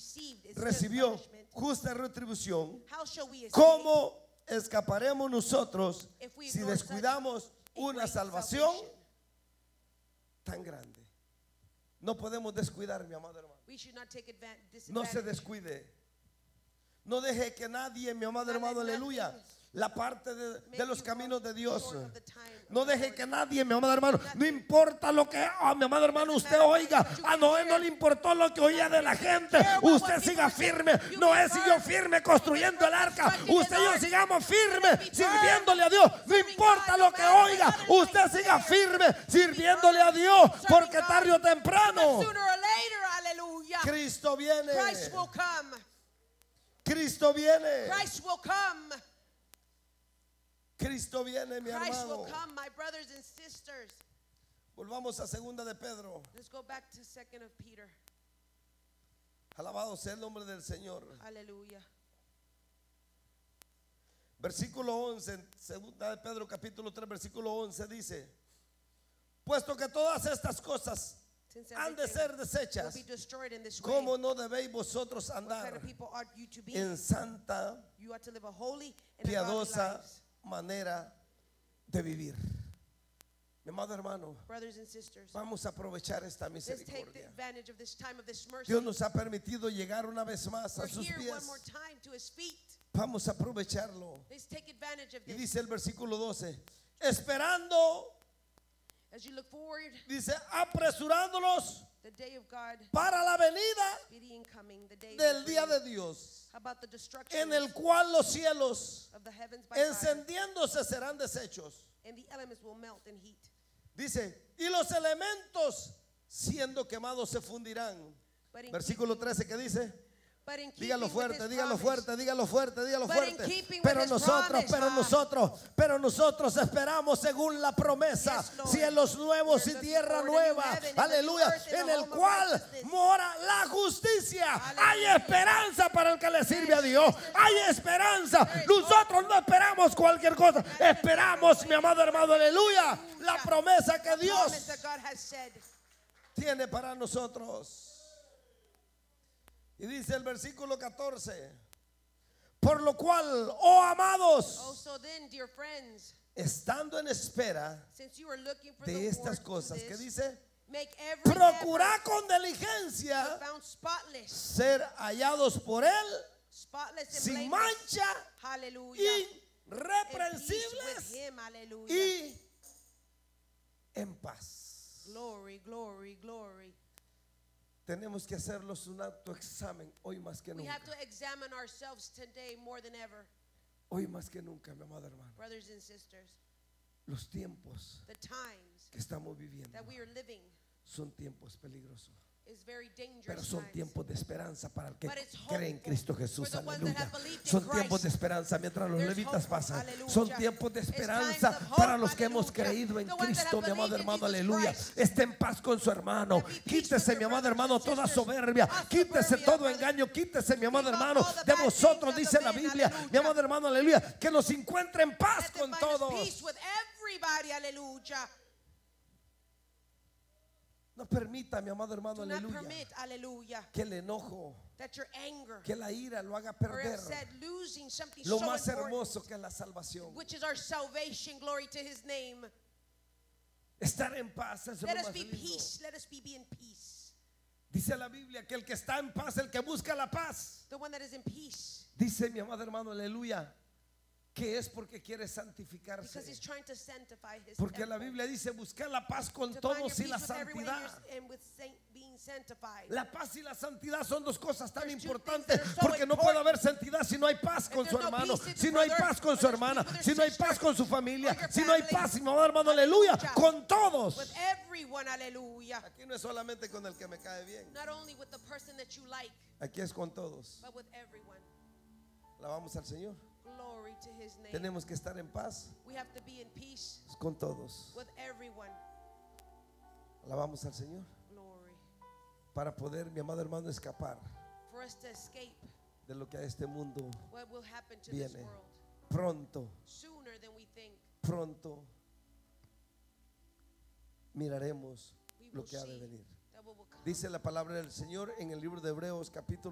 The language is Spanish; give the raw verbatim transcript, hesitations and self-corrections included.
recibió justa retribución, ¿cómo escaparemos nosotros si descuidamos una salvación tan grande? No podemos descuidar, mi amado hermano. No se descuide. No deje que nadie, mi amado hermano, aleluya, la parte de, de los caminos de Dios. No deje que nadie, mi amado hermano, no importa lo que, oh, mi amado hermano, usted oiga. A Noé no le importó lo que oía de la gente. Usted siga firme. Noé siguió firme construyendo el arca. Usted y yo sigamos firmes sirviéndole a Dios. No importa lo que oiga, usted siga firme sirviéndole a Dios, porque tarde o temprano Cristo viene. Cristo viene. Cristo viene, mi Christ will hermano. come, my brothers and sisters. Volvamos a segunda de Pedro. Let's go back to second of Peter. Alabado sea el nombre del Señor. Hallelujah. Versículo once, segunda de Pedro capítulo tres, versículo once dice: puesto que todas estas cosas han de ser desechas, ¿cómo no debéis vosotros andar en santa, piadosa manera de vivir? Mi amado hermano, vamos a aprovechar esta misericordia. Dios nos ha permitido llegar una vez más a sus pies. Vamos a aprovecharlo. Y dice el versículo doce: esperando, dice, apresurándolos para la venida del día de Dios, en el cual los cielos encendiéndose serán deshechos. Dice, y los elementos siendo quemados se fundirán. Versículo trece, que dice: dígalo fuerte, dígalo fuerte, dígalo fuerte, dígalo fuerte. Pero nosotros, pero nosotros, pero nosotros esperamos según la promesa, cielos nuevos y tierra nueva, aleluya, en el cual mora la justicia. Hay esperanza para el que le sirve a Dios. Hay esperanza. Nosotros no esperamos cualquier cosa. Esperamos, mi amado hermano, aleluya, la promesa que Dios tiene para nosotros. Y dice el versículo catorce: por lo cual, oh amados, Also then, dear friends, estando en espera since you are looking for de the estas Lord cosas, to que this, dice, make every procurá effort con diligencia to be found spotless, ser hallados por él spotless and sin blameless. mancha, Hallelujah. In peace with irreprensibles him. Hallelujah. y en paz. Glory, glory, glory. Tenemos que hacerlos un autoexamen hoy más que We nunca. have to examine ourselves today more than ever, Hoy más que nunca, mi amado hermano. brothers and sisters. Los tiempos The times que estamos viviendo that we are living son tiempos peligrosos, is very dangerous pero son times. tiempos de esperanza para el que But it's cree en hopeful Cristo Jesús. for the ones that Aleluya. have believed in Son Christ. tiempos de esperanza mientras los There's levitas hope. pasan. Hallelujah. Son tiempos de It's esperanza times of hope. para los que hemos Hallelujah. creído en The ones that Cristo, have mi amado believed in hermano. Jesus Aleluya. Christ. Esté en paz con su hermano. And be peace with Quítese, your mi amado brothers hermano, and toda sisters. soberbia. All Quítese soberbia, todo brothers. engaño. Quítese, mi amado Keep off hermano, all the de bad things vosotros, of the dice la man. Biblia. Hallelujah. Mi amado hermano, aleluya, que nos encuentre en paz Let them con find us todos. peace with everybody. Hallelujah. No permita, mi amado hermano, Do not aleluya, permit, hallelujah, que el enojo, that your anger que la ira lo haga or perder upset losing something lo so más important, hermoso que es la salvación. which is our salvation. Glory to his name. Estar en paz es lo Let us más be lindo. peace. Let us be, be in peace. Dice la Biblia que el que está en paz, el que busca la paz, The one that is in peace. dice mi amado hermano, aleluya, que es porque quiere santificarse. Because he's trying to sanctify his Porque la temple. Biblia dice buscar la paz con To find your todos y peace la with everyone and santidad. your- and with saint- being sanctified. La paz y la santidad son dos cosas tan There's two importantes, things that are so porque no puede important. haber santidad si no hay paz con If su there's no hermano, peace in the si no hay brother, paz con or su there's hermana, peace with si their no hay sister, paz con su familia, or your si no hay family. paz, mi amado hermano, aleluya, Hallelujah. con todos. With everyone, hallelujah. Aquí no es solamente con el que me cae bien, Not only with the person that you like, aquí es con todos. but with everyone. Alabamos al Señor. Glory to his name. Tenemos que estar en paz We have to be in peace con todos. with everyone. Alabamos al Señor Glory. para poder, mi amado hermano, escapar For us to escape de lo que a este mundo what will happen to this viene. world Pronto, sooner than we think. pronto miraremos We lo will que ha de see venir. that what will come. Dice la palabra del Señor en el libro de Hebreos capítulo